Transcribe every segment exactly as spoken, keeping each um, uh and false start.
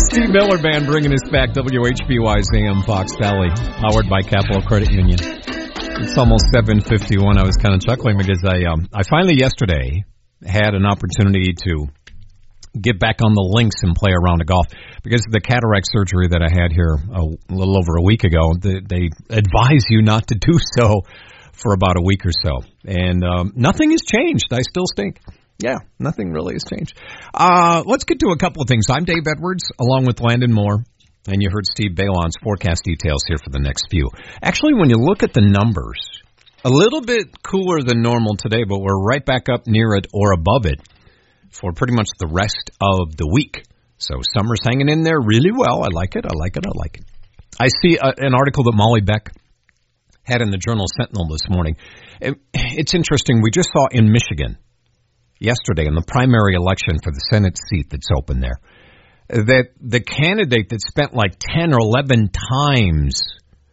Steve Miller Band bringing us back. W H B Y's A M Fox Valley, powered by Capital Credit Union. It's almost seven fifty-one. I was kind of chuckling because I um, I finally yesterday had an opportunity to get back on the links and play a round of golf because of the cataract surgery that I had here a little over a week ago. They, they advise you not to do so for about a week or so. And um, nothing has changed. I still stink. Yeah, nothing really has changed. Uh, let's get to a couple of things. I'm Dave Edwards, along with Landon Moore, and you heard Steve Balon's forecast details here for the next few. Actually, when you look at the numbers, a little bit cooler than normal today, but we're right back up near it or above it for pretty much the rest of the week. So summer's hanging in there really well. I like it, I like it, I like it. I see a, an article that Molly Beck had in the Journal Sentinel this morning. It, it's interesting. We just saw in Michigan yesterday in the primary election for the Senate seat that's open there, that the candidate that spent like ten or eleven times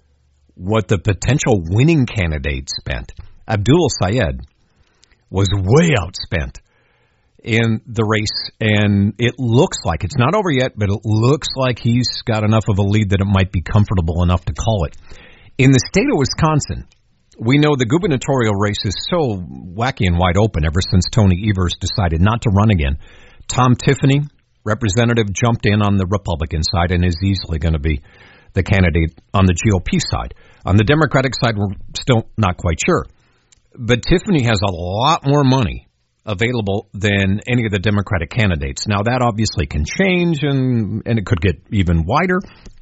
what the potential winning candidate spent, Abdul Sayed, was way outspent in the race. And it looks like, it's not over yet, but it looks like he's got enough of a lead that it might be comfortable enough to call it. In the state of Wisconsin, we know the gubernatorial race is so wacky and wide open ever since Tony Evers decided not to run again. Tom Tiffany, representative, jumped in on the Republican side and is easily going to be the candidate on the G O P side. On the Democratic side, we're still not quite sure. But Tiffany has a lot more money available than any of the Democratic candidates. Now, that obviously can change, and, and it could get even wider.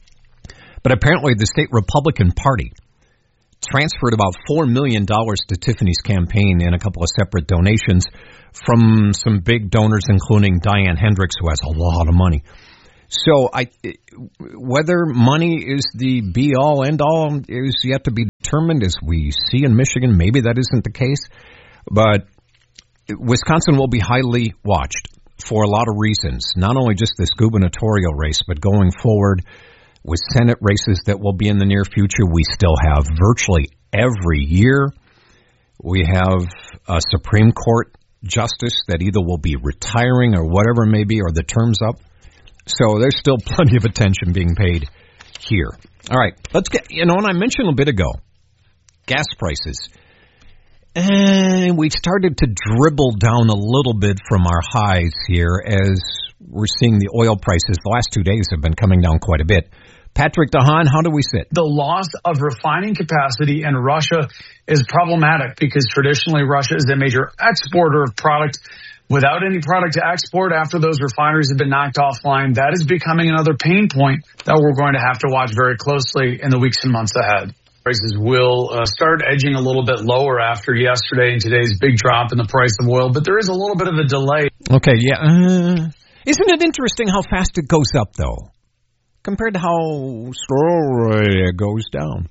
But apparently the state Republican Party transferred about four million dollars to Tiffany's campaign in a couple of separate donations from some big donors, including Diane Hendricks, who has a lot of money. So I, whether money is the be-all, end-all is yet to be determined. As we see in Michigan, maybe that isn't the case. But Wisconsin will be highly watched for a lot of reasons, not only just this gubernatorial race, but going forward with Senate races that will be in the near future. We still have virtually every year. We have a Supreme Court justice that either will be retiring or whatever it may be, or the term's up. So there's still plenty of attention being paid here. All right, let's get, you know, and I mentioned a bit ago, gas prices. And we started to dribble down a little bit from our highs here as we're seeing the oil prices. The last two days have been coming down quite a bit. Patrick DeHaan, how do we sit? The loss of refining capacity in Russia is problematic because traditionally Russia is a major exporter of product. Without any product to export after those refineries have been knocked offline, that is becoming another pain point that we're going to have to watch very closely in the weeks and months ahead. Prices will uh, start edging a little bit lower after yesterday and today's big drop in the price of oil, but there is a little bit of a delay. Okay, yeah. Uh, isn't it interesting how fast it goes up, though, compared to how slow it goes down?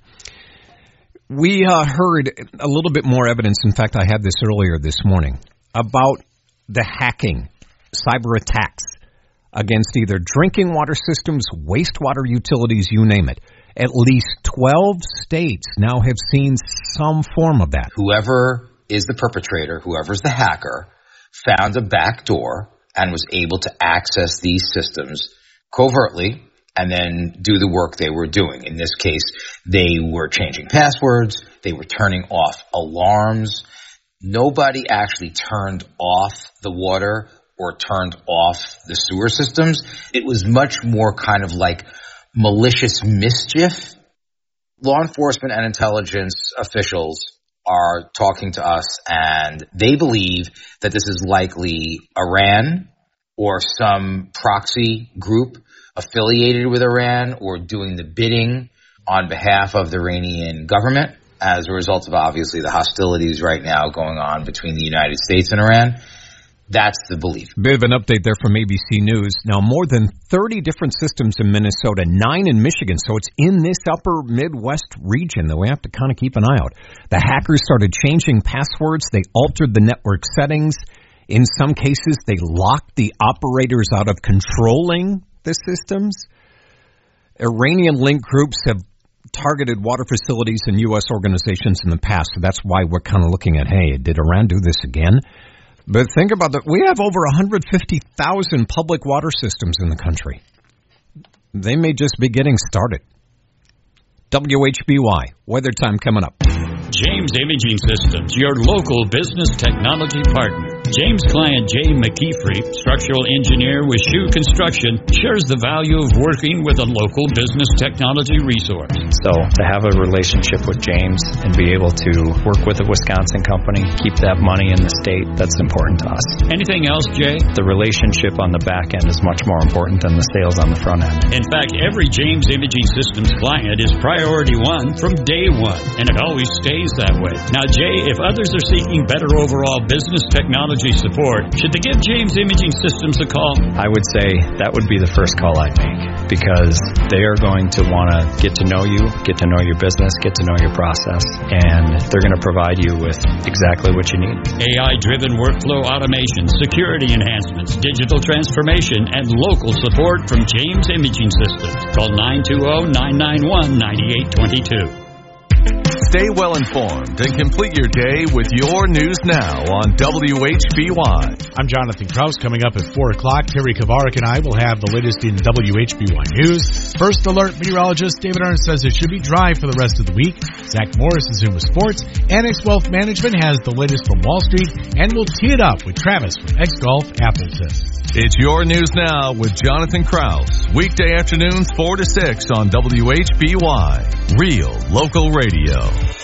We uh, heard a little bit more evidence. In fact, I had this earlier this morning about the hacking, cyber attacks against either drinking water systems, wastewater utilities, you name it. At least twelve states now have seen some form of that. Whoever is the perpetrator, whoever's the hacker, found a back door and was able to access these systems covertly and then do the work they were doing. In this case, they were changing passwords. They were turning off alarms. Nobody actually turned off the water or turned off the sewer systems. It was much more kind of like malicious mischief. Law enforcement and intelligence officials are talking to us, and they believe that this is likely Iran or some proxy group affiliated with Iran or doing the bidding on behalf of the Iranian government as a result of obviously the hostilities right now going on between the United States and Iran. That's the belief. Bit of an update there from A B C News. Now, more than thirty different systems in Minnesota, nine in Michigan, so it's in this upper Midwest region that we have to kind of keep an eye out. The hackers started changing passwords. They altered the network settings. In some cases, they locked the operators out of controlling the systems. Iranian-linked groups have targeted water facilities and U S organizations in the past, so that's why we're kind of looking at, hey, did Iran do this again? But think about that. We have over one hundred fifty thousand public water systems in the country. they may just be getting started. W H B Y, weather time coming up. James Imaging Systems, your local business technology partner. James' client Jay McKeefrey, structural engineer with Shoe Construction, shares the value of working with a local business technology resource. So to have a relationship with James and be able to work with a Wisconsin company, keep that money in the state, that's important to us. Anything else, Jay? The relationship on the back end is much more important than the sales on the front end. In fact, every James Imaging Systems client is priority one from day one, and it always stays that way. Now, Jay, if others are seeking better overall business technology support, should they give James Imaging Systems a call? I would say that would be the first call I'd make, because they are going to want to get to know you, get to know your business, get to know your process, and they're going to provide you with exactly what you need. A I-driven workflow automation, security enhancements, digital transformation, and local support from James Imaging Systems. Call nine two zero, nine nine one, nine eight two two. Stay well informed and complete your day with your news now on W H B Y. I'm Jonathan Kraus. Coming up at four o'clock, Terry Kavarik and I will have the latest in W H B Y news. First alert meteorologist David Arndt says it should be dry for the rest of the week. Zach Morris is in with sports. Annex Wealth Management has the latest from Wall Street, and we'll tee it up with Travis from X Golf Appleton. It's your news now with Jonathan Kraus. Weekday afternoons four to six on W H B Y. Real local radio.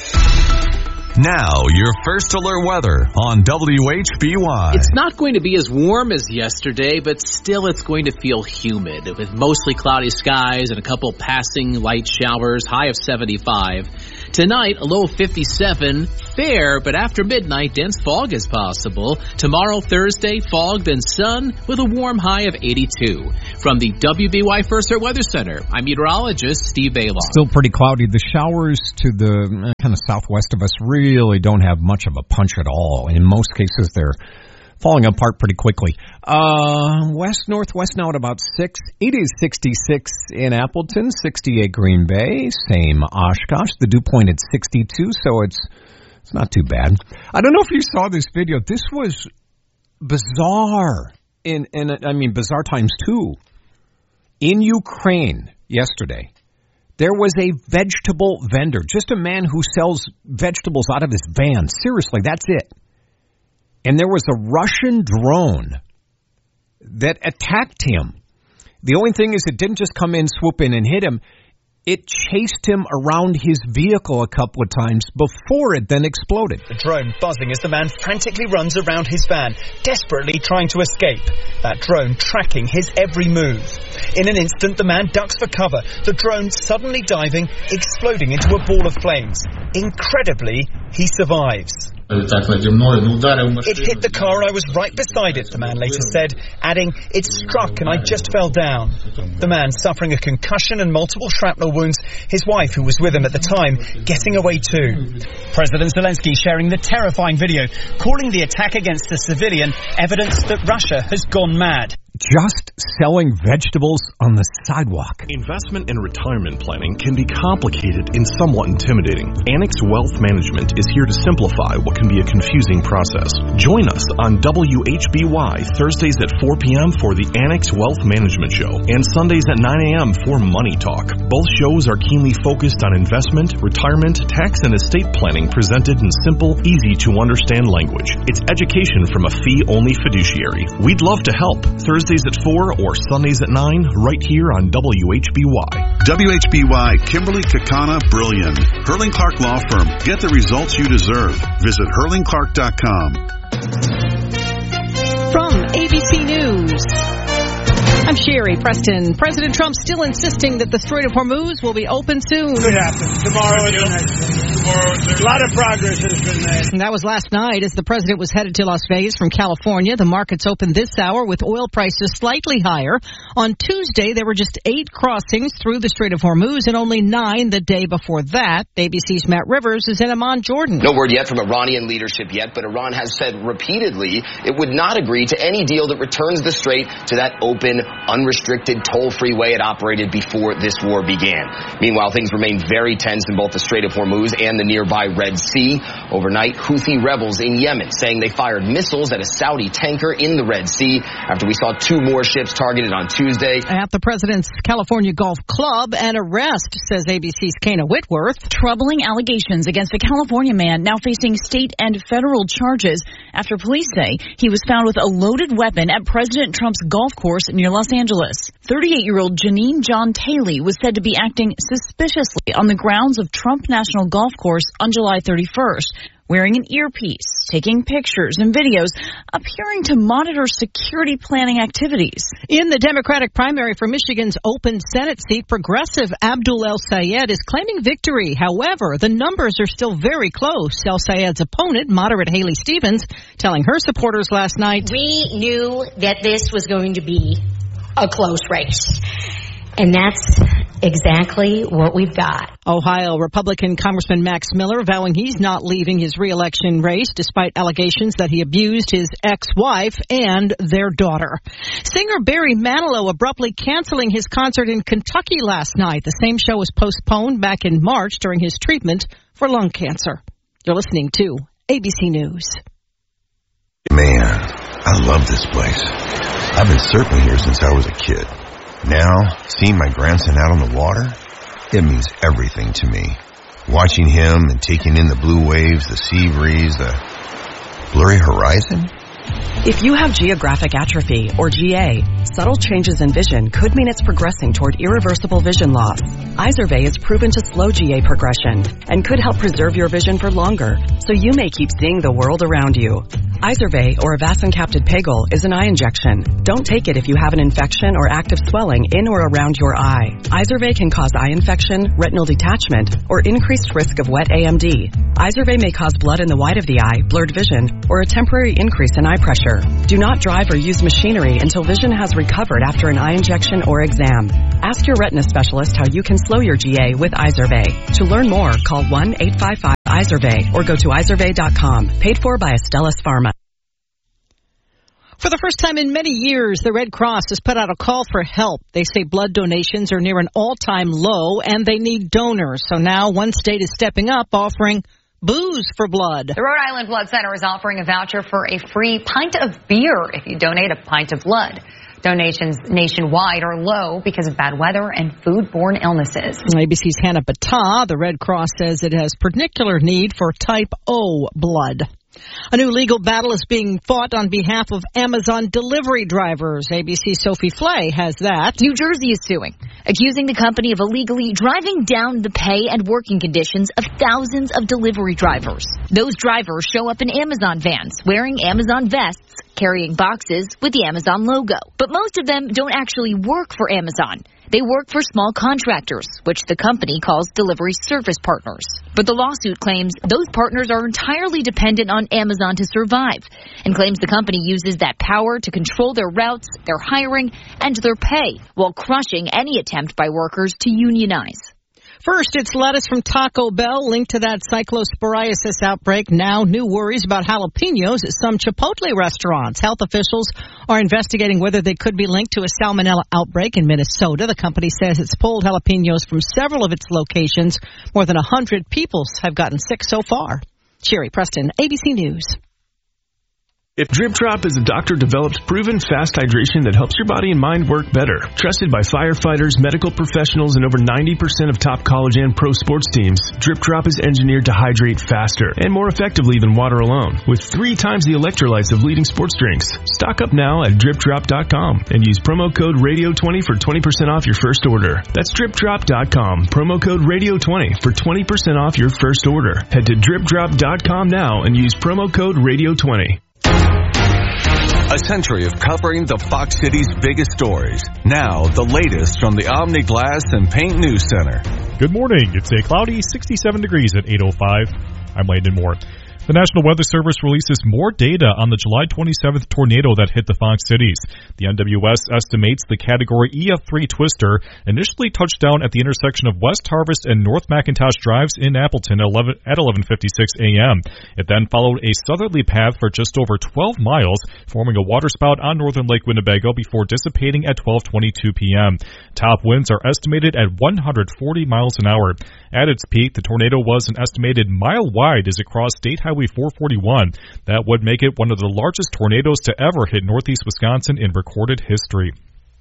Now, your first alert weather on W H B Y. It's not going to be as warm as yesterday, but still it's going to feel humid with mostly cloudy skies and a couple passing light showers, high of seventy-five. Tonight, a low of fifty-seven, fair, but after midnight, dense fog is possible. Tomorrow, Thursday, fog, then sun, with a warm high of eighty-two. From the W B Y First Alert Weather Center, I'm meteorologist Steve Baylor. Still pretty cloudy. The showers to the uh, kind of southwest of us really don't have much of a punch at all. In most cases, they're falling apart pretty quickly. Uh, west, northwest now at about six. It is sixty-six in Appleton, sixty-eight Green Bay, same Oshkosh. The dew point at sixty-two, so it's it's not too bad. I don't know if you saw this video. This was bizarre. In, in I mean, bizarre times two. In Ukraine yesterday, there was a vegetable vendor, just a man who sells vegetables out of his van. Seriously, that's it. And there was a Russian drone that attacked him. The only thing is it didn't just come in, swoop in, and hit him. It chased him around his vehicle a couple of times before it then exploded. The drone buzzing as the man frantically runs around his van, desperately trying to escape. That drone tracking his every move. In an instant, the man ducks for cover, the drone suddenly diving, exploding into a ball of flames. Incredibly, he survives. It hit the car, I was right beside it, the man later said, adding, it struck and I just fell down. The man suffering a concussion and multiple shrapnel wounds, his wife, who was with him at the time, getting away too. President Zelensky sharing the terrifying video, calling the attack against the civilian evidence that Russia has gone mad. Just selling vegetables on the sidewalk. Investment and retirement planning can be complicated and somewhat intimidating. Annex Wealth Management is here to simplify what can be a confusing process. Join us on W H B Y Thursdays at four p.m. for the Annex Wealth Management Show and Sundays at nine a.m. for Money Talk. Both shows are keenly focused on investment, retirement, tax, and estate planning presented in simple, easy-to-understand language. It's education from a fee-only fiduciary. We'd love to help. Thursdays at four or Sundays at nine, right here on W H B Y. W H B Y Kimberly Kakana Brilliant. Hurling Clark Law Firm. Get the results you deserve. Visit hurling clark dot com. From A B C News, I'm Sherry Preston. President Trump still insisting that the Strait of Hormuz will be open soon. Could happen. Tomorrow or the next. A lot of progress has been made. And that was last night as the president was headed to Las Vegas from California. The markets opened this hour with oil prices slightly higher. On Tuesday, there were just eight crossings through the Strait of Hormuz and only nine the day before that. A B C's Matt Rivers is in Amman, Jordan. No word yet from Iranian leadership yet, but Iran has said repeatedly it would not agree to any deal that returns the strait to that open, unrestricted, toll-free way it operated before this war began. Meanwhile, things remain very tense in both the Strait of Hormuz and the nearby Red Sea. Overnight, Houthi rebels in Yemen saying they fired missiles at a Saudi tanker in the Red Sea after we saw two more ships targeted on Tuesday. At the president's California Golf Club, an arrest, says A B C's Kana Whitworth. Troubling allegations against a California man now facing state and federal charges after police say he was found with a loaded weapon at President Trump's golf course near Los Angeles. thirty-eight-year-old Janine John Taylor was said to be acting suspiciously on the grounds of Trump National Golf Course on July thirty-first, wearing an earpiece, taking pictures and videos, appearing to monitor security planning activities. In the Democratic primary for Michigan's open Senate seat, progressive Abdul El-Sayed is claiming victory. However, the numbers are still very close. El-Sayed's opponent, moderate Haley Stevens, telling her supporters last night, "We knew that this was going to be a close race. And that's exactly what we've got." Ohio Republican Congressman Max Miller vowing he's not leaving his re-election race despite allegations that he abused his ex-wife and their daughter. Singer Barry Manilow abruptly canceling his concert in Kentucky last night. The same show was postponed back in March during his treatment for lung cancer. You're listening to A B C News. Man, I love this place. I've been surfing here since I was a kid. Now, seeing my grandson out on the water, it means everything to me. Watching him and taking in the blue waves, the sea breeze, the blurry horizon. If you have geographic atrophy, or G A, subtle changes in vision could mean it's progressing toward irreversible vision loss. Izervay is proven to slow G A progression and could help preserve your vision for longer, so you may keep seeing the world around you. Izervay, or avacincaptad pegol, is an eye injection. Don't take it if you have an infection or active swelling in or around your eye. Izervay can cause eye infection, retinal detachment, or increased risk of wet A M D. Izervay may cause blood in the white of the eye, blurred vision, or a temporary increase in eye pressure. Do not drive or use machinery until vision has recovered after an eye injection or exam. Ask your retina specialist how you can slow your G A with Izervay. To learn more, call one eight five five Izervay or go to izervay dot com. Paid for by Astellas Pharma. For the first time in many years, the Red Cross has put out a call for help. They say blood donations are near an all-time low and they need donors. So now one state is stepping up, offering booze for blood. The Rhode Island Blood Center is offering a voucher for a free pint of beer if you donate a pint of blood. Donations nationwide are low because of bad weather and foodborne illnesses. A B C's Hannah Battah, the Red Cross says it has particular need for type O blood. A new legal battle is being fought on behalf of Amazon delivery drivers. A B C's Sophie Flay has that. New Jersey is suing, accusing the company of illegally driving down the pay and working conditions of thousands of delivery drivers. Those drivers show up in Amazon vans, wearing Amazon vests, carrying boxes with the Amazon logo. But most of them don't actually work for Amazon. They work for small contractors, which the company calls delivery service partners. But the lawsuit claims those partners are entirely dependent on Amazon to survive, and claims the company uses that power to control their routes, their hiring, and their pay, while crushing any attempt by workers to unionize. First, it's lettuce from Taco Bell linked to that cyclosporiasis outbreak. Now, new worries about jalapenos at some Chipotle restaurants. Health officials are investigating whether they could be linked to a salmonella outbreak in Minnesota. The company says it's pulled jalapenos from several of its locations. More than one hundred people have gotten sick so far. Sherry Preston, A B C News. If Drip Drop is a doctor-developed, proven fast hydration that helps your body and mind work better. Trusted by firefighters, medical professionals, and over ninety percent of top college and pro sports teams, Drip Drop is engineered to hydrate faster and more effectively than water alone, with three times the electrolytes of leading sports drinks. Stock up now at drip drop dot com and use promo code radio twenty for twenty percent off your first order. That's drip drop dot com, promo code radio twenty for twenty percent off your first order. Head to drip drop dot com now and use promo code radio twenty. A century of covering the Fox City's biggest stories. Now, the latest from the Omni Glass and Paint News Center. Good morning. It's a cloudy sixty-seven degrees at eight oh five. I'm Landon Moore. The National Weather Service releases more data on the July twenty-seventh tornado that hit the Fox Cities. The N W S estimates the Category E F three twister initially touched down at the intersection of West Harvest and North McIntosh Drives in Appleton at eleven fifty-six a.m. It then followed a southerly path for just over twelve miles, forming a waterspout on northern Lake Winnebago before dissipating at twelve twenty-two p.m. Top winds are estimated at one hundred forty miles an hour. At its peak, the tornado was an estimated mile wide as it crossed State Highway four forty-one. That would make it one of the largest tornadoes to ever hit northeast Wisconsin in recorded history.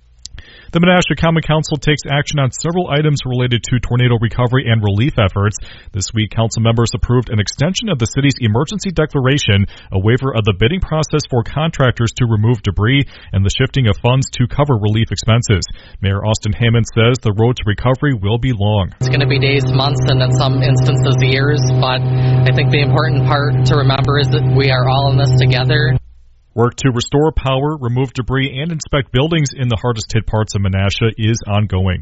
The Menasha Common Council takes action on several items related to tornado recovery and relief efforts. This week, council members approved an extension of the city's emergency declaration, a waiver of the bidding process for contractors to remove debris, and the shifting of funds to cover relief expenses. Mayor Austin Hammond says the road to recovery will be long. It's going to be days, months, and in some instances years, but I think the important part to remember is that we are all in this together. Work to restore power, remove debris, and inspect buildings in the hardest-hit parts of Menasha is ongoing.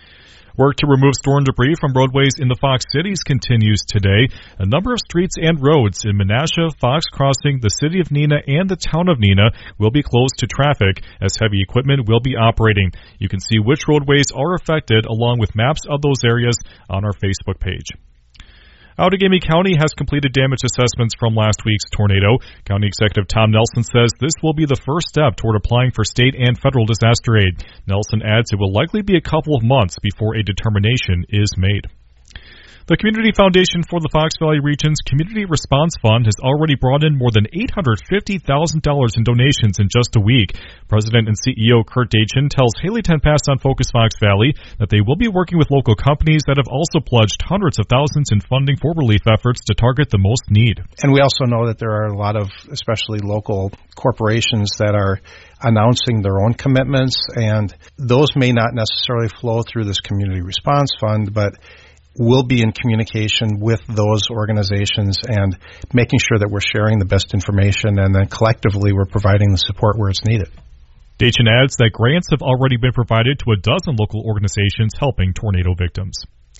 Work to remove storm debris from roadways in the Fox Cities continues today. A number of streets and roads in Menasha, Fox Crossing, the city of Neenah, and the town of Neenah will be closed to traffic as heavy equipment will be operating. You can see which roadways are affected along with maps of those areas on our Facebook page. Outagamie County has completed damage assessments from last week's tornado. County Executive Tom Nelson says this will be the first step toward applying for state and federal disaster aid. Nelson adds it will likely be a couple of months before a determination is made. The Community Foundation for the Fox Valley Region's Community Response Fund has already brought in more than eight hundred fifty thousand dollars in donations in just a week. President and C E O Kurt Dachin tells Haley Tenpass on Focus Fox Valley that they will be working with local companies that have also pledged hundreds of thousands in funding for relief efforts to target the most need. And we also know that there are a lot of, especially local corporations that are announcing their own commitments, and those may not necessarily flow through this Community Response Fund, but we'll be in communication with those organizations and making sure that we're sharing the best information, and then collectively we're providing the support where it's needed. Dachin adds that grants have already been provided to a dozen local organizations helping tornado victims.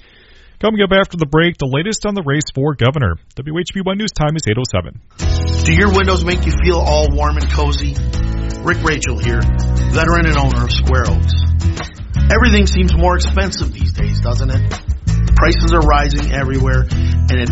Coming up after the break, the latest on the race for governor. W H B one News Time is eight oh seven. Do your windows make you feel all warm and cozy? Rick Rachel here, veteran and owner of Square Oaks. Everything seems more expensive these days, doesn't it? Prices are rising everywhere, and it